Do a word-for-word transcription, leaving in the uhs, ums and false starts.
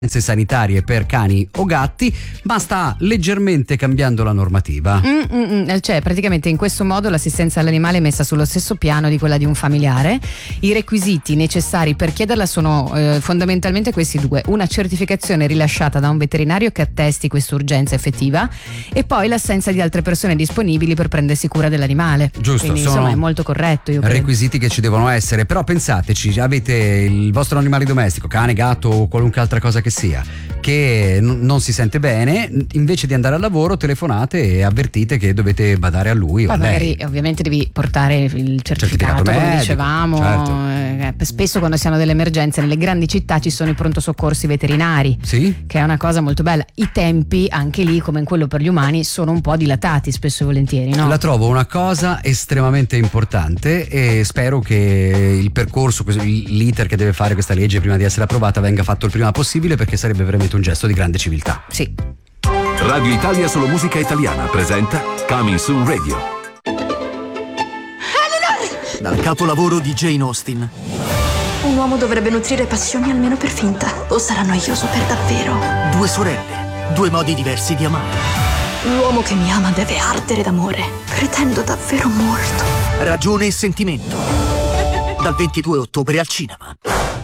sanitarie per cani o gatti, ma sta leggermente cambiando la normativa. Mm, mm, mm, cioè praticamente in questo modo l'assistenza all'animale è messa sullo stesso piano di quella di un familiare. I requisiti necessari per chiederla sono eh, fondamentalmente questi due: una certificazione rilasciata da un veterinario che attesti questa urgenza effettiva e poi l'assenza di altre persone disponibili per prendersi cura dell'animale. Giusto, quindi sono insomma è molto corretto, io credo. Requisiti che ci devono essere, però pensateci, avete il vostro animale domestico, cane, gatto o qualunque altra cosa che sia, che n- non si sente bene, invece di andare al lavoro telefonate e avvertite che dovete badare a lui o a Poi lei. magari ovviamente devi portare il certificato, Certificato come medico, dicevamo, certo. eh, spesso quando si hanno delle emergenze nelle grandi città ci sono i pronto soccorsi veterinari, Sì? che è una cosa molto bella. I tempi anche lì, come in quello per gli umani, sono un po' dilatati spesso e volentieri, no? La trovo una cosa estremamente importante e spero che il percorso, l'iter che deve fare questa legge prima di essere approvata venga fatto il prima possibile, perché sarebbe veramente un gesto di grande civiltà. Sì. Radio Italia Solo Musica Italiana presenta Coming Soon Radio. Dal capolavoro di Jane Austen. Un uomo dovrebbe nutrire passioni almeno per finta, o sarà noioso per davvero. Due sorelle, due modi diversi di amare. L'uomo che mi ama deve ardere d'amore. Pretendo davvero molto. Ragione e sentimento. Dal ventidue ottobre al cinema.